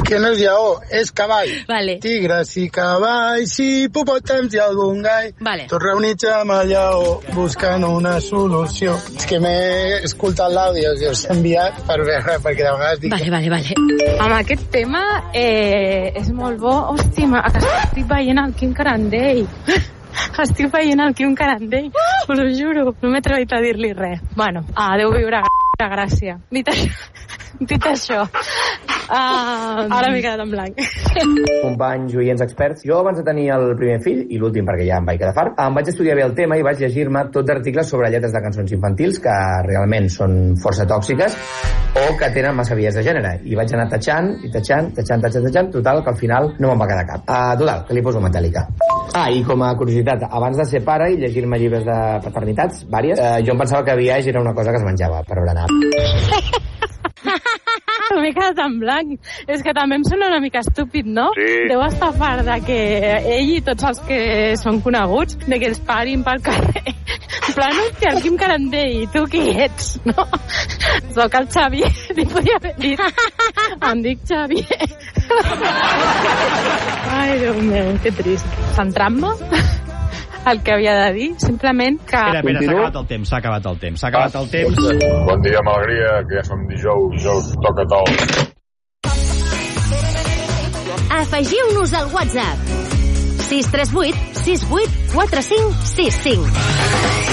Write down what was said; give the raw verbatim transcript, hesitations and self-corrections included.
Que no és lleó, és cavall. Vale. Tigres i cavalls i hipopòtams i algun gai. Vale. Tots reunits amb el lleó buscant una solució. És que m'he escoltat l'àudio que us he enviat per veure, perquè de vegades dic... Vale, vale, vale. Amb aquest tema eh, és molt bo. Hòstia, estic veient el Quim Carandell. Estic veient el Quim Carandell. Us ho juro, no m'he atrevit a dir-li res. Bueno, ah, deu viure a Gràcia. Dit això, dit això uh, ara m'he quedat en blanc. Companys, oients experts, jo abans de tenir el primer fill, i l'últim perquè ja em vaig quedar fart, em vaig estudiar bé el tema i vaig llegir-me tots articles sobre lletres de cançons infantils que realment són força tòxiques o que tenen massa vies de gènere. I vaig anar tatxant, i tatxant, tatxant, tatxant, tatxant, total, que al final no me'n va quedar cap. Uh, total, que li poso Metàl·lica. Ah, i com a curiositat, abans de ser pare i llegir-me llibres de paternitats, vàries, uh, jo em pensava que viatge era una cosa que es menjava per berenar. M'he quedat en blanc. És que també em sona una mica estúpid, no? Sí. Deu estar fart de que ell i tots els que són coneguts, de que els parin pel carrer. En plan, hòstia, el Quim Carandell, i tu qui ets, no? Soc el Xavier, li podia haver dit. Em dic Xavier. Ai, Déu meu, que trist. Centrant-me el que havia de dir, simplement que... Espera, espera, s'ha acabat el temps, s'ha acabat el temps, s'ha acabat el temps. Bon dia, amb alegria, que ja som dijous, dijous, toca tot. Afegiu-nos al WhatsApp sis tres vuit sis vuit quatre cinc sis cinc.